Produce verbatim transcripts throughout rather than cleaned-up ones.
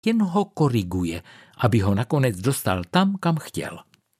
jen ho koriguje, aby ho nakonec dostal tam, kam chtěl.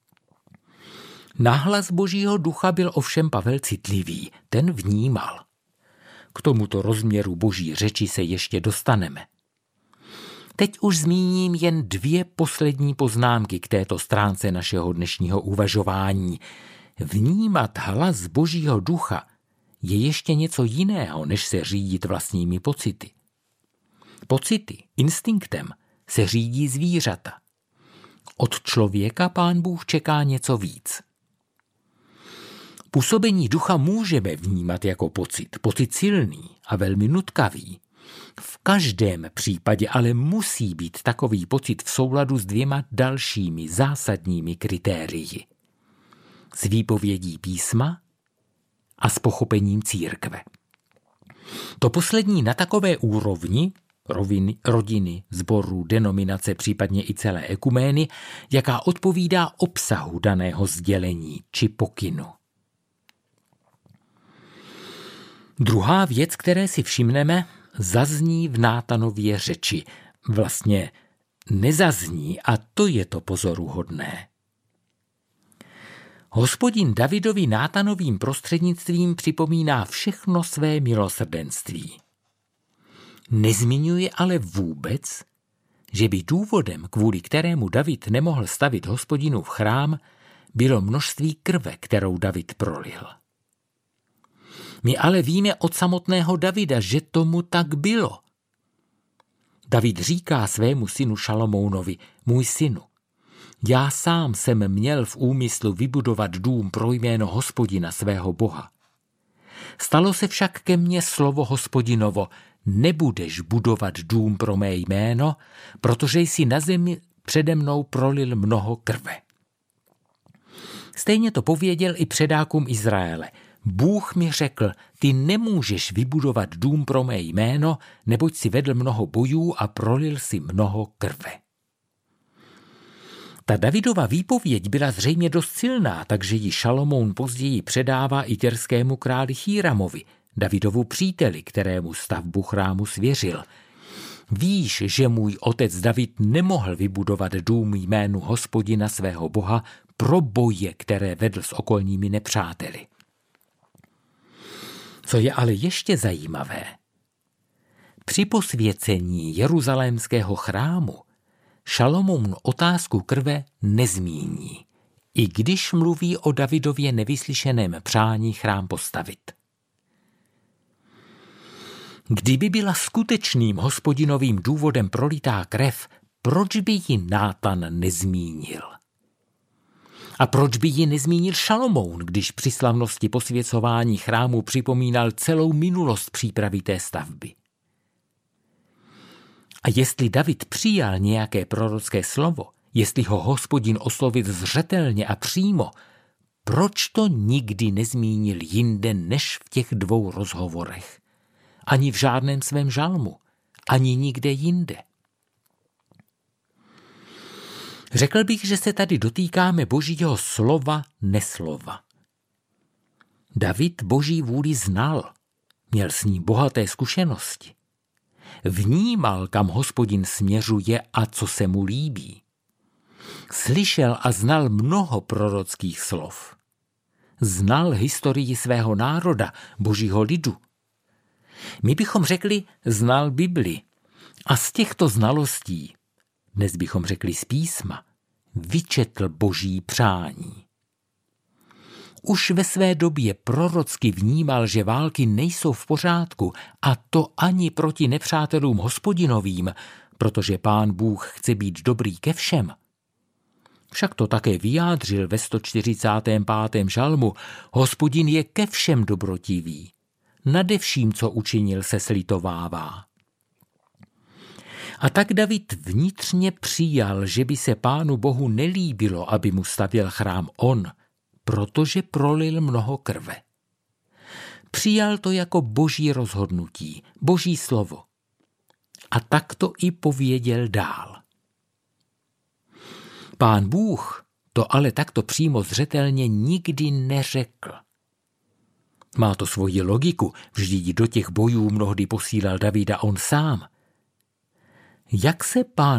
Na hlas Božího ducha byl ovšem Pavel citlivý, ten vnímal. K tomuto rozměru Boží řeči se ještě dostaneme. Teď už zmíním jen dvě poslední poznámky k této stránce našeho dnešního uvažování. Vnímat hlas Božího ducha je ještě něco jiného, než se řídit vlastními pocity. Pocity, instinktem, se řídí zvířata. Od člověka Pán Bůh čeká něco víc. Působení ducha můžeme vnímat jako pocit, pocit silný a velmi nutkavý. V každém případě ale musí být takový pocit v souladu s dvěma dalšími zásadními kritérii. S výpovědí písma a s pochopením církve. To poslední na takové úrovni, roviny, rodiny, sborů, denominace, případně i celé ekumény, jaká odpovídá obsahu daného sdělení či pokynu. Druhá věc, které si všimneme, zazní v Nátanově řeči. Vlastně nezazní a to je to pozoruhodné. Hospodin Davidovi Nátanovým prostřednictvím připomíná všechno své milosrdenství. Nezmiňuje ale vůbec, že by důvodem, kvůli kterému David nemohl stavit Hospodinův chrám, bylo množství krve, kterou David prolil. My ale víme od samotného Davida, že tomu tak bylo. David říká svému synu Šalomounovi, můj synu, já sám jsem měl v úmyslu vybudovat dům pro jméno Hospodina svého Boha. Stalo se však ke mně slovo Hospodinovo, nebudeš budovat dům pro mé jméno, protože jsi na zemi přede mnou prolil mnoho krve. Stejně to pověděl i předákům Izraele. Bůh mi řekl, ty nemůžeš vybudovat dům pro mé jméno, neboť si vedl mnoho bojů a prolil si mnoho krve. Ta Davidova výpověď byla zřejmě dost silná, takže ji Šalomoun později předává i tyrskému králi Híramovi, Davidovu příteli, kterému stavbu chrámu svěřil. Víš, že můj otec David nemohl vybudovat dům jménu Hospodina svého Boha pro boje, které vedl s okolními nepřáteli. Co je ale ještě zajímavé, při posvěcení jeruzalémského chrámu Šalomoun otázku krve nezmíní, i když mluví o Davidově nevyslyšeném přání chrám postavit. Kdyby byla skutečným Hospodinovým důvodem prolitá krev, proč by ji Nátan nezmínil? A proč by ji nezmínil Šalomoun, když při slavnosti posvěcování chrámu připomínal celou minulost přípravy té stavby? A jestli David přijal nějaké prorocké slovo, jestli ho Hospodin oslovil zřetelně a přímo, proč to nikdy nezmínil jinde než v těch dvou rozhovorech? Ani v žádném svém žalmu, ani nikde jinde. Řekl bych, že se tady dotýkáme Božího slova, neslova. David Boží vůli znal, měl s ní bohaté zkušenosti. Vnímal, kam Hospodin směřuje a co se mu líbí. Slyšel a znal mnoho prorockých slov. Znal historii svého národa, Božího lidu. My bychom řekli, znal Bibli. A z těchto znalostí, dnes bychom řekli z písma, vyčetl Boží přání. Už ve své době prorocky vnímal, že války nejsou v pořádku, a to ani proti nepřátelům Hospodinovým, protože Pán Bůh chce být dobrý ke všem. Však to také vyjádřil ve sto čtyřicátém pátém žalmu, Hospodin je ke všem dobrotivý. Nade vším, co učinil, se slitovává. A tak David vnitřně přijal, že by se Pánu Bohu nelíbilo, aby mu stavěl chrám on, protože prolil mnoho krve. Přijal to jako Boží rozhodnutí, Boží slovo. A tak to i pověděl dál. Pán Bůh to ale takto přímo zřetelně nikdy neřekl. Má to svoji logiku, vždyť do těch bojů mnohdy posílal Davida on sám. Jak se pán